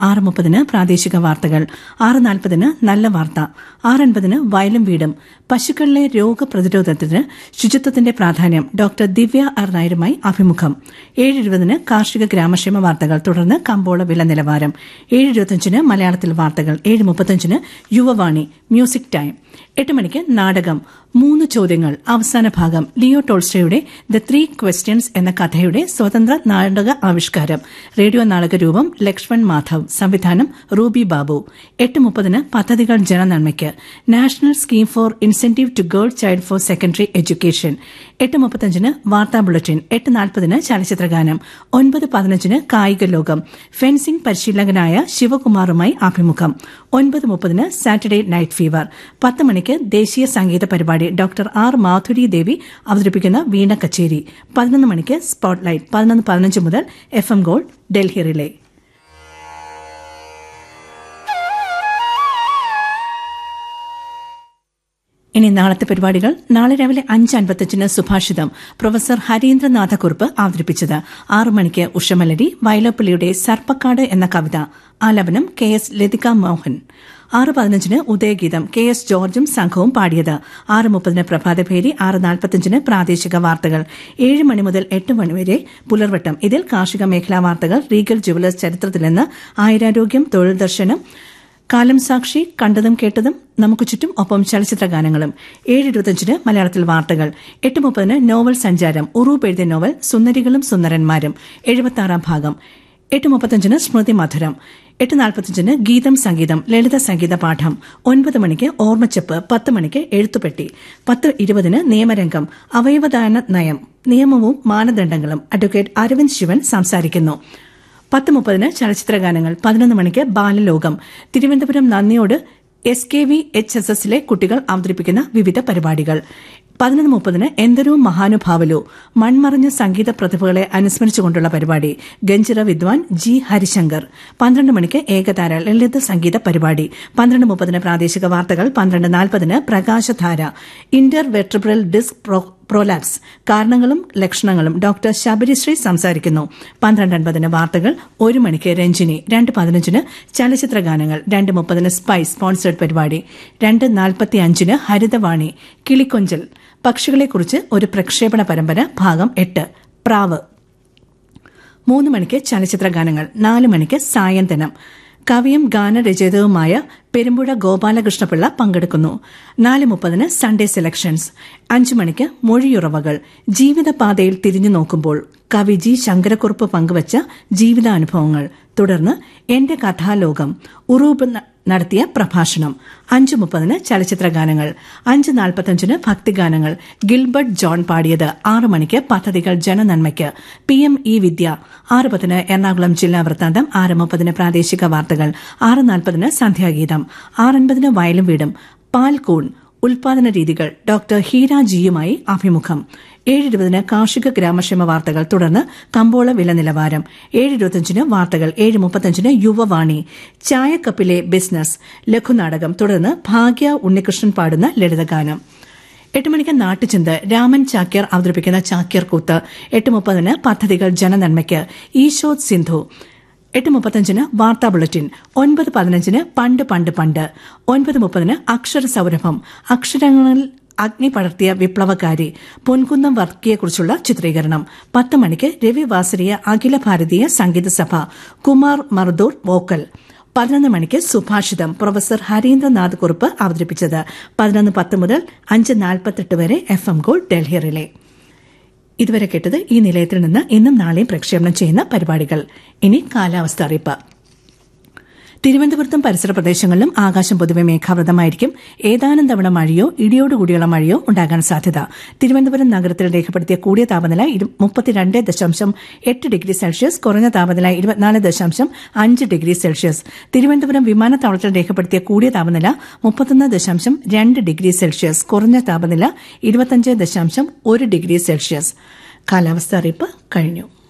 6:30 പ്രാദേശിക വാർത്തകൾ, 6:40 നല്ല വാർത്ത, 6:50 വയലും വീടും, പശുക്കളിലെ രോഗപ്രതിരോധത്തിന് ശുചിത്വത്തിന്റെ പ്രാധാന്യം, ഡോക്ടർ ദിവ്യ ആർ നായരുമായി അഭിമുഖം, 7:20 കാർഷിക ഗ്രാമക്ഷേമ വാർത്തകൾ, തുടർന്ന് കമ്പോള വില നിലവാരം, 7:25 മലയാളത്തിൽ വാർത്തകൾ, 7:35 യുവവാണി മ്യൂസിക് ടൈം, 8 മണിക്ക് നാടകം 3 ചോദ്യങ്ങൾ അവസാന ഭാഗം, ലിയോ ടോൾസ്റ്റോയുടെ ദ 3 ക്വസ്റ്റ്യൻസ് എന്ന കഥയുടെ സ്വതന്ത്ര നാടക ആവിഷ്കാരം, റേഡിയോ നാടകരൂപം ലക്ഷ്മൺ മാധവ്, സംവിധാനം റൂബി ബാബു, 8:30 പദ്ധതികൾ ജനനന്മയ്ക്ക്, national scheme for incentive to girl child for secondary education, 8:35 വാർത്താ ബുള്ളറ്റിൻ, 8:40 ചലച്ചിത്രഗാനം, 9:15 കായിക ലോകം, ഫെൻസിംഗ് പരിശീലകനായ ശിവകുമാറുമായി അഭിമുഖം, 9:30 സാറ്റർഡേ നൈറ്റ് ഫീവർ, 10 മണിക്ക് ദേശീയ സംഗീത പരിപാടി, ഡോക്ടർ ആർ മാധുരി ദേവി അവതരിപ്പിക്കുന്ന വീണ കച്ചേരി, 11 മണിക്ക് സ്പോട്ട്ലൈറ്റ്, 11:15 മുതൽ FM ഗോൾഡ് ഡൽഹി റിലേ. ഇനി നാളത്തെ പരിപാടികൾ. നാളെ രാവിലെ 5:55 സുഭാഷിതം, പ്രൊഫസർ ഹരീന്ദ്രനാഥകുറുപ്പ് അവതരിപ്പിച്ചത്. 6 മണിക്ക് ഉഷമലരി, വയലോപ്പള്ളിയുടെ സർപ്പക്കാട് എന്ന കവിത, ആലാപനം KS ലതിക മോഹൻ. 6:15 ഉദയഗീതം, KS ജോർജും സംഘവും പാടിയത്. 6:30 പ്രഭാതഭേരി, 6:45 പ്രാദേശിക വാർത്തകൾ, 7 മണി മുതൽ 8 മണി വരെ പുലർവട്ടം. ഇതിൽ കാർഷിക മേഖലാ വാർത്തകൾ, റീഗൽ ജുവലേഴ്സ് ചരിത്രത്തിൽ നിന്ന്, ആയുരാരോഗ്യം, തൊഴിൽ ദർശനം, കാലം സാക്ഷി, കണ്ടതും കേട്ടതും, നമുക്ക് ചുറ്റും, ഒപ്പം ചലച്ചിത്ര ഗാനങ്ങളും. 7:25 മലയാളത്തിൽ വാർത്തകൾ. 8:30 നോവൽ സഞ്ചാരം, ഉറൂബ് എഴുതിയ നോവൽ സുന്ദരികളും സുന്ദരന്മാരും, 76 ഭാഗം. 8:35 സ്മൃതി മധുരം. 8:45 ഗീതം സംഗീതം, ലളിത സംഗീത പാഠം. 9 മണിക്ക് ഓർമ്മച്ചപ്പ്, 10 മണിക്ക് എഴുത്തുപെട്ടി, 10:20 നിയമരംഗം, അവയവദാന നയം, നിയമവും മാനദണ്ഡങ്ങളും, അഡ്വക്കേറ്റ് അരവിന്ദ് ശിവൻ സംസാരിക്കുന്നു. 10:30 ചലച്ചിത്രഗാനങ്ങൾ. 11 മണിക്ക് ബാലലോകം, തിരുവനന്തപുരം നന്ദിയോട് SKV HSSലെ കുട്ടികൾ അവതരിപ്പിക്കുന്ന വിവിധ പരിപാടികൾ. 11:30 എന്തൊരു മഹാനുഭാവലു, മൺമറഞ്ഞ സംഗീത പ്രതിഭകളെ അനുസ്മരിച്ചുകൊണ്ടുള്ള പരിപാടി, ഗഞ്ചിറ വിദ്വാൻ G ഹരിശങ്കർ. 12 മണിക്ക് ഏകതാര ലളിത സംഗീത പരിപാടി. 12:30 പ്രാദേശിക വാർത്തകൾ. 12:40 പ്രകാശധാര, ഇന്റർ വെർട്ടിബ്രൽ ഡിസ്ക് പ്രോലാപ്സ്, കാരണങ്ങളും ലക്ഷണങ്ങളും, ഡോക്ടർ ശബരിശ്രീ സംസാരിക്കുന്നു. 12:50 വാർത്തകൾ. 1 മണിക്ക് രഞ്ജിനി. 2:15 ചലച്ചിത്രഗാനങ്ങൾ. 2:30 സ്പൈസ് സ്പോൺസേഡ് പരിപാടി. 2:45 ഹരിതവാണി, കിളിക്കൊഞ്ചൽ, പക്ഷികളെക്കുറിച്ച് ഒരു പ്രക്ഷേപണ പരമ്പര, ഭാഗം 8, പ്രാവ്. 3 മണിക്ക് ചലച്ചിത്രഗാനങ്ങൾ. 4 മണിക്ക് സായന്തനം, കവിയും ഗാനരചയിതാവുമായ പെരുമ്പുഴ ഗോപാലകൃഷ്ണപിള്ള പങ്കെടുക്കുന്നു. 4:30 സൺഡേ സെലക്ഷൻസ്. 5 മണിക്ക് മൊഴിയുറവകൾ, ജീവിതപാതയിൽ തിരിഞ്ഞു നോക്കുമ്പോൾ, കവി G ശങ്കരക്കുറുപ്പ് പങ്കുവച്ച ജീവിതാനുഭവങ്ങൾ. തുടർന്ന് എന്റെ കഥാലോകം, ഉറൂബ് നടത്തിയ പ്രഭാഷണം. 5:30 ചലച്ചിത്രഗാനങ്ങൾ. 5:45 ഭക്തിഗാനങ്ങൾ, ഗിൽബർട്ട് ജോൺ പാടിയത്. 6 മണിക്ക് പദ്ധതികൾ ജനനന്മയ്ക്ക്, PM ഈ വിദ്യ. 6:10 എറണാകുളം ജില്ലാ വൃത്താന്തം. 6:30 പ്രാദേശിക വാർത്തകൾ. 6:40 സന്ധ്യാഗീതം. 6:50 വയലും വീടും, പാൽക്കൂൺ ഉൽപാദന രീതികൾ, ഡോക്ടർ ഹീര ജിയുമായി അഭിമുഖം. 7:20 കാർഷിക ഗ്രാമക്ഷേമ വാർത്തകൾ, തുടർന്ന് കമ്പോള വില നിലവാരം. 7:25 വാർത്തകൾ. 7:35 യുവവാണി, ചായക്കപ്പിലെ ബിസിനസ്, ലഘുനാടകം, തുടർന്ന് ഭാഗ്യ ഉണ്ണികൃഷ്ണൻ പാടുന്ന ലളിതഗാനം. 8 മണിക്ക് നാട്ടുചിന്ത്, രാമൻ ചാക്യാർ അവതരിപ്പിക്കുന്ന ചാക്യാർ കൂത്ത്. 8:30 പദ്ധതികൾ ജനനന്മയ്ക്ക്, ഈശോത് സിന്ധു. 8:35 വാർത്താ ബുള്ളറ്റിൻ. 9:15 പണ്ട് പണ്ട് പണ്ട്. 9:30 അക്ഷരസൗരഭം, അക്ഷരങ്ങളിൽ അഗ്നി പടർത്തിയ വിപ്ലവകാരി, പൊൻകുന്നം വർക്കിയെക്കുറിച്ചുള്ള ചിത്രീകരണം. 10 മണിക്ക് രവി വാസരിയ അഖില ഭാരതീയ സംഗീത സഭ, കുമാർ മർദൂർ വോക്കൽ. 11 മണിക്ക് സുഭാഷിതം, പ്രൊഫസർ ഹരീന്ദ്രനാഥ് കുറുപ്പ് അവതരിപ്പിച്ചത്. 11:10 മുതൽ 5:48 വരെ FM ഗോൾഡ് ഡൽഹി റിലേ. ഇതുവരെ കേട്ടത് ഈ നിലയത്തിൽ നിന്ന് ഇന്നും നാളെയും പ്രക്ഷേപണം ചെയ്യുന്ന പരിപാടികൾ. ഇനി കാലാവസ്ഥ അറിയിപ്പ്. തിരുവനന്തപുരത്തും പരിസര പ്രദേശങ്ങളിലും ആകാശം പൊതുവെ മേഘാവൃതമായിരിക്കും. ഏതാനും തവണ മഴയോ ഇടിയോടുകൂടിയുള്ള മഴയോ ഉണ്ടാകാൻ സാധ്യത. തിരുവനന്തപുരം നഗരത്തിൽ രേഖപ്പെടുത്തിയ കൂടിയ താപനില 32.8 ഡിഗ്രി സെൽഷ്യസ്, കുറഞ്ഞ താപനില 24.5 ഡിഗ്രി സെൽഷ്യസ്. തിരുവനന്തപുരം വിമാനത്താവളത്തിൽ രേഖപ്പെടുത്തിയ കൂടിയ താപനില 31.2 ഡിഗ്രി സെൽഷ്യസ്, കുറഞ്ഞ താപനില 25.1 ഡിഗ്രി സെൽഷ്യസ്. കാലാവസ്ഥ അറിയിപ്പ് കഴിഞ്ഞു.